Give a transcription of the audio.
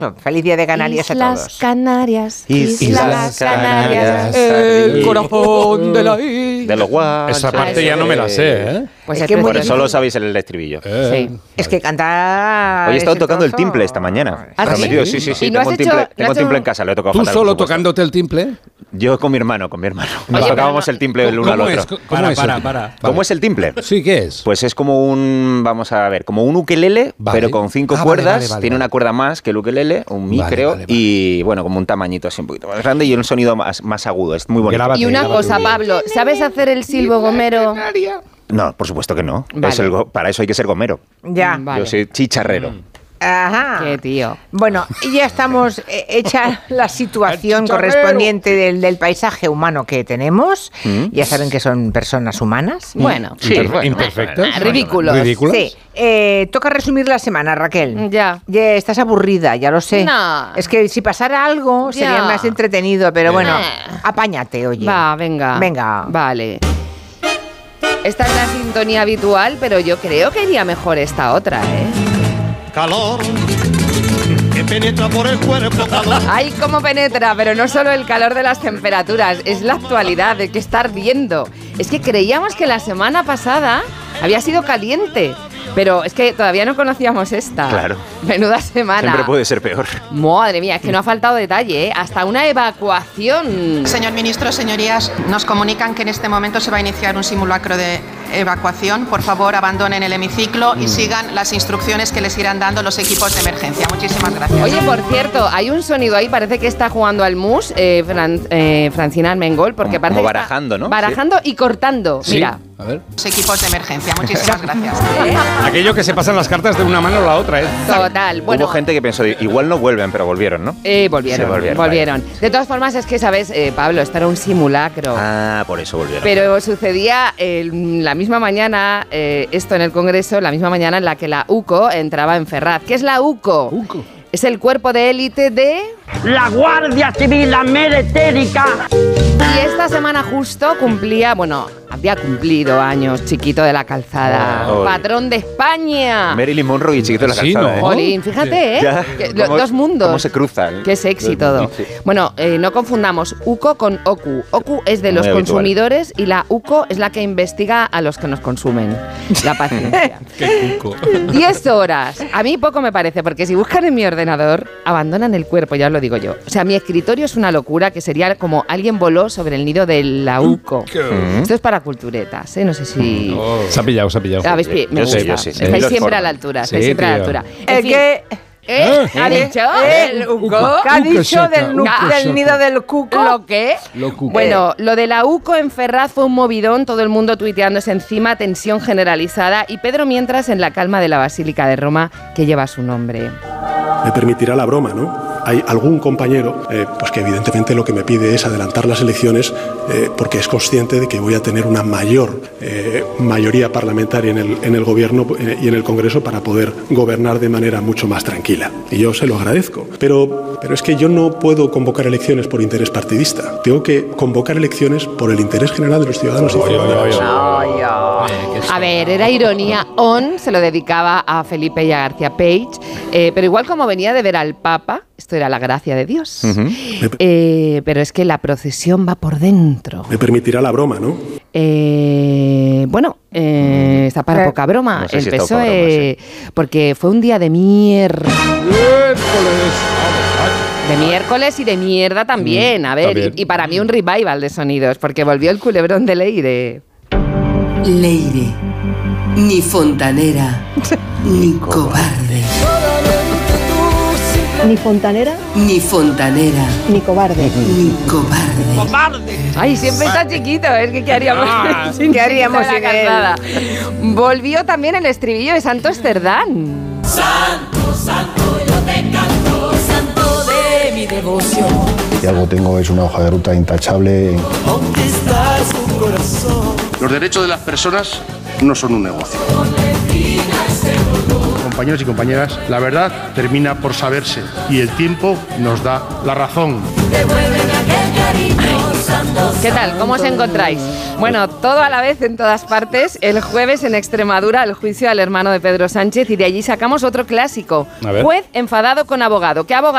Feliz día de Canarias a todos. Canarias, Islas Canarias, el corazón de la isla. De los guachos. Esa parte ya no me la sé, ¿eh? Pues Es que Por eso lo sabéis el estribillo. Sí. Es que cantar. Hoy he estado ese tocando el trozo- timple esta mañana. ¿Ah, sí? Prometido, sí. ¿Y no has Tengo un hecho- timple, no has tengo hecho- timple en casa, lo he tocado ¿Tú fatal, solo por supuesto. tocándote el timple? Yo con mi hermano. Nos Oye, tocábamos pero el timple el uno al ¿Cómo otro. es? ¿Cómo es? ¿Cómo es el timple? Sí, ¿qué es? Pues es como un, vamos a ver, como un ukelele, Vale. pero con 5 Ah, cuerdas. vale. Tiene una cuerda más que el ukelele, un mi Vale, creo, vale. y bueno, como un tamañito así un poquito más grande y un sonido más agudo. Es muy bonito. Grábate, Y una grábate. cosa, Pablo, ¿sabes hacer el silbo gomero? No, por supuesto que no. Vale. Para eso hay que ser gomero. Ya. Vale. Yo soy chicharrero. Ajá. Qué tío. Bueno, y ya estamos hecha la situación El chicharrero. correspondiente del paisaje humano que tenemos. Ya saben que son personas humanas. Bueno, Imperfectas. ridículos. ¿Ridículas? Sí. Toca resumir la semana, Raquel. Ya. Estás aburrida, ya lo sé. No. Es que si pasara algo sería Ya. más entretenido, pero bueno, Nah. apáñate, oye. Va, venga. Venga. Vale. Esta es la sintonía habitual, pero yo creo que iría mejor esta otra, ¿eh? Calor que penetra por el cuerpo, calor. Ay, cómo penetra, pero no solo el calor de las temperaturas, es la actualidad, de que está ardiendo. Es que creíamos que la semana pasada había sido caliente, pero es que todavía no conocíamos esta. Claro. Menuda semana. Siempre puede ser peor. Madre mía, es que no ha faltado detalle, ¿eh? Hasta una evacuación. Señor ministro, señorías, nos comunican que en este momento se va a iniciar un simulacro de evacuación. Por favor, abandonen el hemiciclo y sigan las instrucciones que les irán dando los equipos de emergencia. Muchísimas gracias. Oye, por cierto, hay un sonido ahí, parece que está jugando al mus, Francina Armengol, porque Como parece que barajando, está ¿no? barajando y cortando. Sí. Mira. A ver. Los equipos de emergencia. Muchísimas gracias. Aquello que se pasan las cartas de una mano a la otra, ¿eh? Total. Bueno, Hubo gente que pensó, igual no vuelven, pero volvieron, ¿no? volvieron, Se volvieron, volvieron. De todas formas, es que, ¿sabes, Pablo? Esto era un simulacro. Ah, por eso volvieron. Pero sucedía la misma mañana, esto en el Congreso, la misma mañana en la que la UCO entraba en Ferraz. ¿Qué es la UCO? Es el cuerpo de élite de... La Guardia Civil Meretérica. Y esta semana justo cumplía, bueno, había cumplido años Chiquito de la Calzada, Oh. patrón de España. Marilyn Monroe y Chiquito de la Sí, Calzada, ¿no? ¿eh? Jolín, fíjate, ¿eh? Ya, Que cómo- dos mundos. cómo se cruzan. Qué sexy todo. Sí. Bueno, no confundamos UCO con OCU. OCU es de los Muy habitual. consumidores y la UCO es la que investiga a los que nos consumen. La paciencia. Qué cuco. 10 horas. A mí poco me parece, porque si buscan en mi ordenador, abandonan el cuerpo, ya os lo digo yo. O sea, mi escritorio es una locura, que sería como alguien voló sobre el nido de la UCO. Esto es para culturetas, ¿eh? No sé si... Se ha pillado, se ha pillado. ¿Habéis pi- me Yo sí, gusta. yo sí. Estáis Los siempre formas. a la altura, Sí, estáis siempre a la tío. altura. En fin, ¿Qué? ¿Ha dicho? ¿El UCO? ¿Qué ha dicho del Uco nido del cuco? ¿Lo qué? Lo cuco. Bueno, lo de la UCO en Ferraz fue un movidón, todo el mundo tuiteándose encima, tensión generalizada, y Pedro mientras en la calma de la Basílica de Roma, que lleva su nombre. Me permitirá la broma, ¿no? Hay algún compañero pues que evidentemente lo que me pide es adelantar las elecciones porque es consciente de que voy a tener una mayor mayoría parlamentaria en el gobierno y en el Congreso para poder gobernar de manera mucho más tranquila. Y yo se lo agradezco. Pero es que yo no puedo convocar elecciones por interés partidista. Tengo que convocar elecciones por el interés general de los ciudadanos y ciudadanas. A ver, era ironía. Se lo dedicaba a Felipe y a García Page, pero igual como venía de ver al Papa, esto era la gracia de Dios. Pero es que la procesión va por dentro. Me permitirá la broma, ¿no? Bueno, está para poca broma. No sé el si está PSOE, para broma, porque fue un día de mierda. De miércoles y de mierda también. A ver, también. y para mí un revival de sonidos, porque volvió el culebrón de Leire. Leire, ni fontanera, ni cobarde. Ni fontanera, Ni fontanera, ni cobarde. ni cobarde. Ay, siempre está chiquito, es que ¿qué haríamos? ¿Qué haríamos sin sin la él? calzada? Volvió también el estribillo de Santo Esterdán. Si algo tengo es una hoja de ruta intachable. Los derechos de las personas no son un negocio. Compañeros y compañeras, la verdad termina por saberse y el tiempo nos da la razón. ¿Qué tal? ¿Cómo os encontráis? Bueno, todo a la vez en todas partes. El jueves en Extremadura, el juicio al hermano de Pedro Sánchez, y de allí sacamos otro clásico. A ver. Juez enfadado con abogado. ¿Qué abogado?